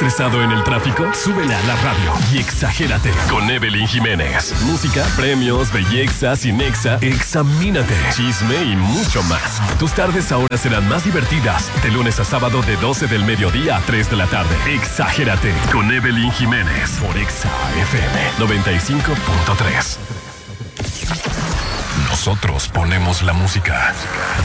estresado en el tráfico? Súbele a la radio y exagérate con Evelyn Jiménez. Música, premios, belleza, cinexa, examínate, chisme y mucho más. Tus tardes ahora serán más divertidas. De lunes a sábado de 12 del mediodía a 3 de la tarde. Exagérate con Evelyn Jiménez por Exa FM 95.3. Nosotros ponemos la música.